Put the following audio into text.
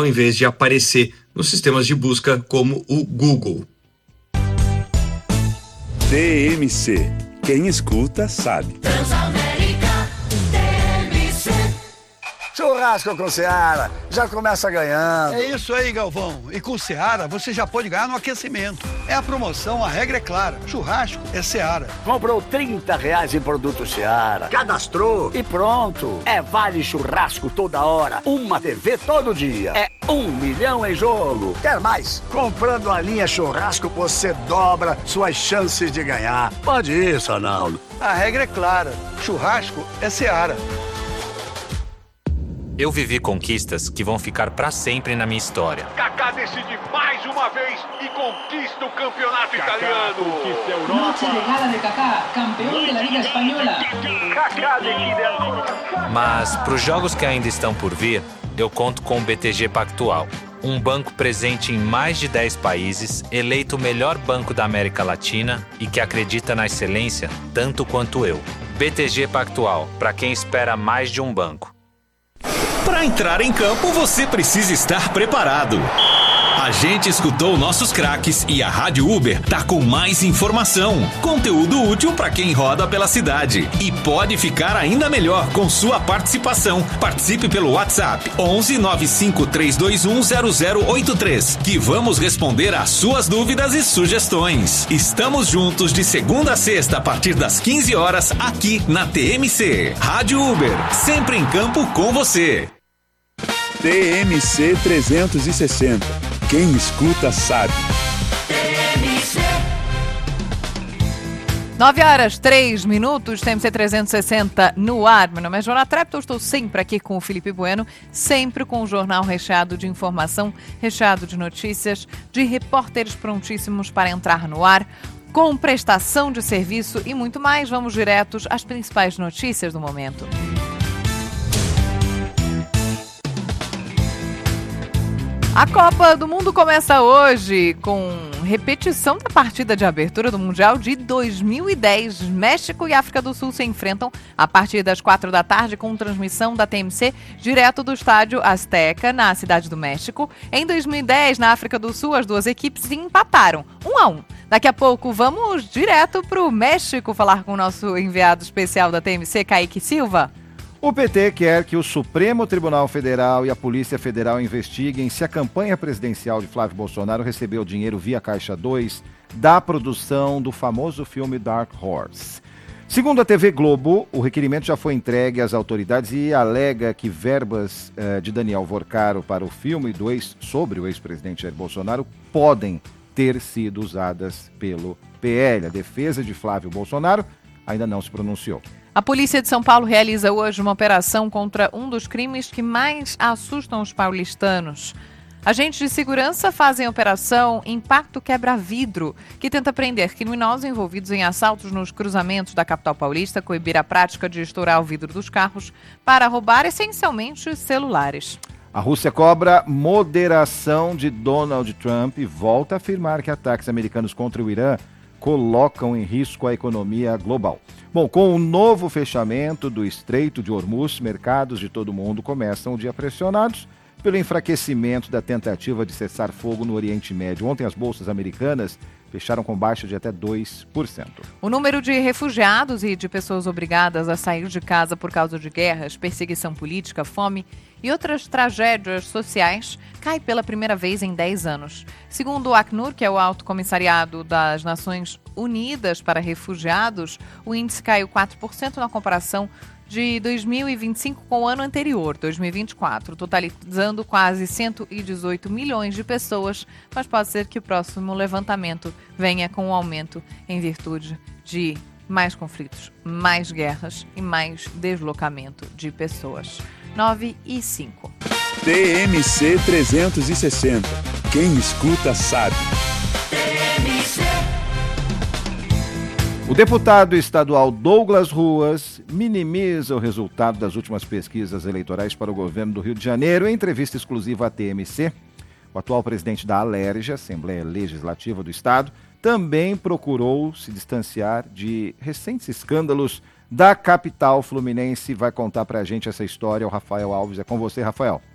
ao invés de aparecer nos sistemas de busca como o Google. TMC. Quem escuta sabe. Transamérica TMC. Churrasco com Seara, já começa ganhando. É isso aí, Galvão. E com Seara você já pode ganhar no aquecimento. É a promoção, a regra é clara. Churrasco é Seara. Comprou R$30 em produto Seara, cadastrou e pronto. É vale churrasco toda hora, uma TV todo dia. É 1 milhão em jogo. Quer mais? Comprando a linha churrasco você dobra suas chances de ganhar. Pode ir, Sonaldo. A regra é clara. Churrasco é Seara. Eu vivi conquistas que vão ficar pra sempre na minha história. Kaká decide mais uma vez e conquista o campeonato italiano. Conquista a Europa. Noche de gala de Kaká, campeão da Liga Espanhola. Kaká decide a... Mas pros jogos que ainda estão por vir, eu conto com o BTG Pactual. Um banco presente em mais de 10 países, eleito o melhor banco da América Latina e que acredita na excelência tanto quanto eu. BTG Pactual, para quem espera mais de um banco. Para entrar em campo, você precisa estar preparado. A gente escutou nossos craques e a Rádio Uber tá com mais informação, conteúdo útil para quem roda pela cidade. E pode ficar ainda melhor com sua participação. Participe pelo WhatsApp 11 95 321 0083, que vamos responder às suas dúvidas e sugestões. Estamos juntos de segunda a sexta a partir das 15 horas aqui na TMC. Rádio Uber, sempre em campo com você. TMC 360. Quem escuta sabe. 9h03, TMC 360 no ar. Meu nome é Joana Trepto, eu estou sempre aqui com o Felipe Bueno, sempre com o jornal recheado de informação, recheado de notícias, de repórteres prontíssimos para entrar no ar, com prestação de serviço e muito mais. Vamos diretos às principais notícias do momento. A Copa do Mundo começa hoje com repetição da partida de abertura do Mundial de 2010. México e África do Sul se enfrentam a partir das 4 da tarde com transmissão da TMC direto do estádio Azteca, na Cidade do México. Em 2010, na África do Sul, as duas equipes empataram 1-1. Daqui a pouco vamos direto para o México falar com o nosso enviado especial da TMC, Kaique Silva. O PT quer que o Supremo Tribunal Federal e a Polícia Federal investiguem se a campanha presidencial de Flávio Bolsonaro recebeu dinheiro via Caixa 2 da produção do famoso filme Dark Horse. Segundo a TV Globo, o requerimento já foi entregue às autoridades e alega que verbas de Daniel Vorcaro para o filme sobre o ex-presidente Jair Bolsonaro podem ter sido usadas pelo PL. A defesa de Flávio Bolsonaro ainda não se pronunciou. A polícia de São Paulo realiza hoje uma operação contra um dos crimes que mais assustam os paulistanos. Agentes de segurança fazem a operação Impacto Quebra-Vidro, que tenta prender criminosos envolvidos em assaltos nos cruzamentos da capital paulista, coibir a prática de estourar o vidro dos carros para roubar essencialmente celulares. A Rússia cobra moderação de Donald Trump e volta a afirmar que ataques americanos contra o Irã colocam em risco a economia global. Bom, com o novo fechamento do Estreito de Hormuz, mercados de todo o mundo começam o dia pressionados pelo enfraquecimento da tentativa de cessar fogo no Oriente Médio. Ontem as bolsas americanas fecharam com baixa de até 2%. O número de refugiados e de pessoas obrigadas a sair de casa por causa de guerras, perseguição política, fome e outras tragédias sociais cai pela primeira vez em 10 anos. Segundo o Acnur, que é o Alto Comissariado das Nações Unidas para Refugiados, o índice caiu 4% na comparação de 2025 com o ano anterior, 2024, totalizando quase 118 milhões de pessoas, mas pode ser que o próximo levantamento venha com um aumento em virtude de mais conflitos, mais guerras e mais deslocamento de pessoas. 9 e 5. TMC 360. Quem escuta sabe. O deputado estadual Douglas Ruas minimiza o resultado das últimas pesquisas eleitorais para o governo do Rio de Janeiro. Em entrevista exclusiva à TMC, o atual presidente da Alerj, Assembleia Legislativa do Estado, também procurou se distanciar de recentes escândalos da capital fluminense. Vai contar pra gente essa história o Rafael Alves. É com você, Rafael.